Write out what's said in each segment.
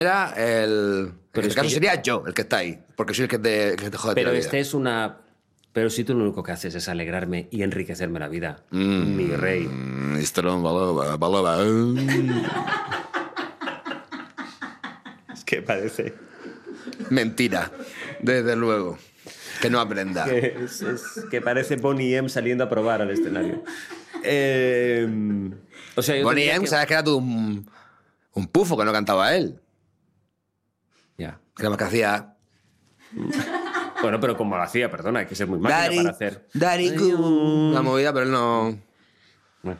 Era el... Pero en este es caso que sería yo el que está ahí, porque soy el que te jode Pero la este vida. es una... Pero si tú lo único que haces es alegrarme y enriquecerme la vida, mi rey. Esto no balova. Es que parece... Mentira, desde luego. Que no aprenda. Es que parece Bonnie M saliendo a probar al escenario. O sea, yo Bonnie tendría M, que- sabes que era todo un pufo que no cantaba él. Ya. Que nada más que hacía... Bueno, pero como lo hacía, perdona, hay que ser muy máquina para hacer... Daddy Cool. La movida, pero él no... Bueno.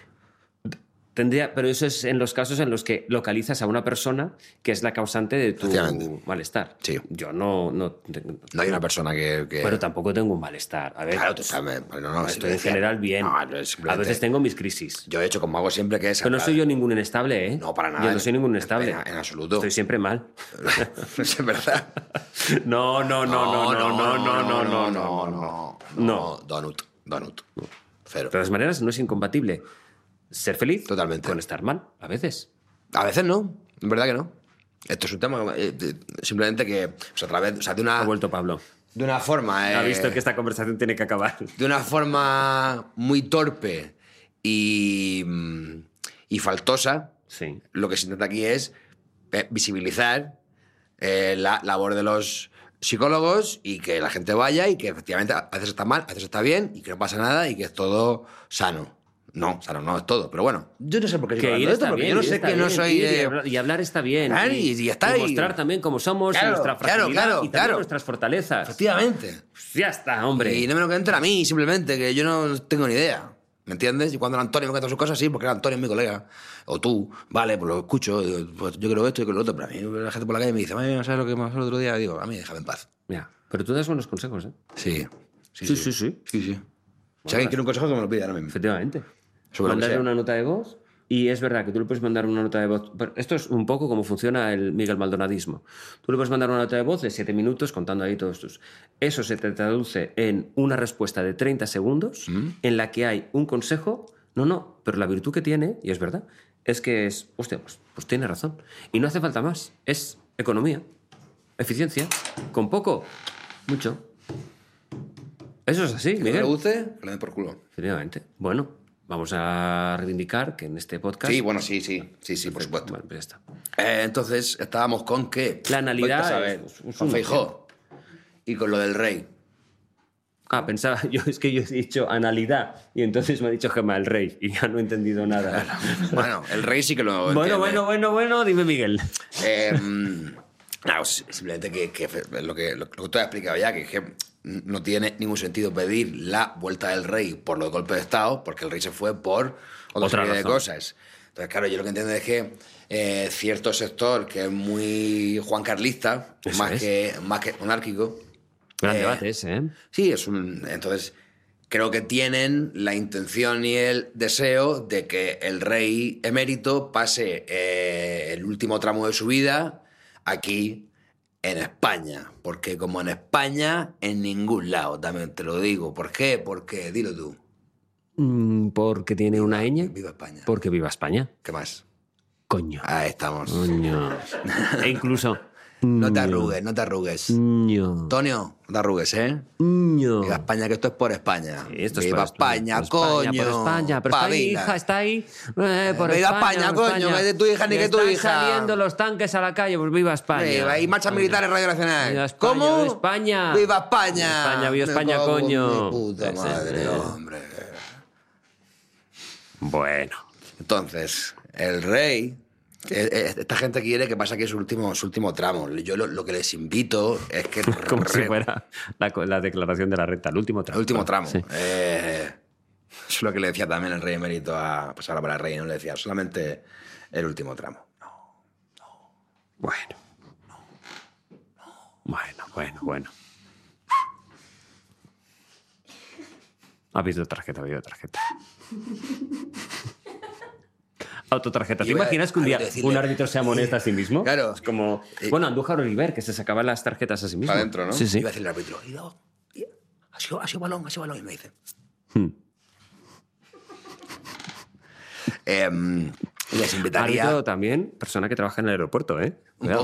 Pero eso es en los casos en los que localizas a una persona que es la causante de tu Efectivamente. malestar. Sí. Yo no... No hay una persona que... Pero tampoco tengo un malestar. A ver, Claro, tú sabes. No, estoy en general bien. No, pero es A simplemente- veces tengo mis crisis. Yo he hecho como hago siempre, que es... Pero no soy yo ningún inestable, ¿eh? No, para nada. Yo no soy ningún inestable. En absoluto. Estoy siempre mal. Es verdad. No. No. Donut. Cero. De todas maneras, no es incompatible ser feliz Totalmente. con estar mal, a veces. A veces no, en verdad que no. Esto es un tema simplemente que, o sea, de Ha una, vuelto Pablo. de una forma, Ha visto que esta conversación tiene que acabar. de una forma muy torpe y faltosa, Sí. lo que se intenta aquí es visibilizar la labor de los psicólogos y que la gente vaya y que efectivamente a veces está mal, a veces está bien y que no pasa nada y que es todo sano. No, sano no es todo, pero bueno, yo no sé por qué estoy Que ir hablando de esto, está porque bien, yo no ir sé está que no bien, soy... ir y hablar está bien. Claro, y ya está, Y mostrar y- también cómo somos Claro, y nuestra claro, fragilidad claro, y también claro. nuestras fortalezas. Efectivamente. Pues ya está, hombre. Y no me lo cuenten a mí, simplemente, que yo no tengo ni idea. ¿Me entiendes? Y cuando el Antonio me cuenta sus cosas, sí, porque el Antonio es mi colega. O tú, vale, pues lo escucho, pues yo creo esto y creo lo otro. Pero a mí la gente por la calle me dice, "Mami, ¿sabes lo que me pasó el otro día?" Digo, a mí déjame en paz. Ya. Pero tú das buenos consejos, ¿eh? Sí. Sí. Sí. Si alguien quiere un consejo, que me lo pide ahora mismo. Efectivamente. Sobre lo que Mandarle sea. una nota de voz. Y es verdad que tú le puedes mandar una nota de voz. Pero esto es un poco como funciona el Miguel Maldonadismo. Tú le puedes mandar una nota de voz de 7 minutos contando ahí todos tus. Eso se te traduce en una respuesta de 30 segundos en la que hay un consejo. No, pero la virtud que tiene, y es verdad, es que es. Hostia, pues tiene razón. Y no hace falta más. Es economía, eficiencia. Con poco, mucho. Eso es así, Que no le Miguel. guste, que le den por culo. Efectivamente. Bueno, vamos a reivindicar que en este podcast... Sí, bueno, sí, por supuesto. Bueno, pues ya está. Entonces, estábamos con que... La analidad Vete a saber, es con un- Feijóo y con lo del rey. Ah, pensaba, yo he dicho analidad y entonces me ha dicho Gemma el rey y ya no he entendido nada. Bueno, el rey sí que lo Bueno, dime Miguel. No, simplemente que lo que te he explicado ya, que es que no tiene ningún sentido pedir la vuelta del rey por los golpes de Estado, porque el rey se fue por otra serie de razón. cosas. Entonces, claro, yo lo que entiendo es que cierto sector que es muy juancarlista, Eso más es. que monárquico... Gran debate ese, ¿eh? Sí, entonces, creo que tienen la intención y el deseo de que el rey emérito pase el último tramo de su vida aquí en España. Porque como en España, en ningún lado, también te lo digo. ¿Por qué? Porque, dilo tú, Porque tiene una ñ. viva España. Porque viva España. ¿Qué más? Coño. Ahí estamos. Coño. E incluso... No te arrugues. Ño. Antonio, no te arrugues, ¿eh? Ño. Viva España, que esto es por España. Sí, esto es Viva por España, España, por coño. España, por España. Pero está ahí, Pavila. hija, está ahí. Por Viva España, por coño, que es de tu hija ni que tu Están hija. saliendo los tanques a la calle, pues viva España. Hay marchas militares Radio Nacional. Viva España, ¿Cómo? viva España. ¡Viva España! Viva España, Me cago en coño. mi puta Sí, madre, sí. hombre. Bueno. Entonces, el rey... Esta gente quiere que pase aquí su último tramo. Yo lo que les invito es que... Como si fuera la declaración de la renta, el último tramo. El último tramo. Sí. Eso es lo que le decía también el rey emérito pues ahora para el rey, no le decía solamente el último tramo. Bueno. Bueno. Ha habido tarjeta. Autotarjeta. ¿Te Iba a- imaginas que un a día decirle- un árbitro se amonesta a sí mismo? Claro. Es como... Bueno, Andújar Oliver, que se sacaba las tarjetas a sí mismo. Para adentro, ¿no? Sí. Iba a decirle al árbitro, ha sido balón. Y me dice... Les invitaría Árbitro también, persona que trabaja en el aeropuerto, ¿eh? un Cuidado.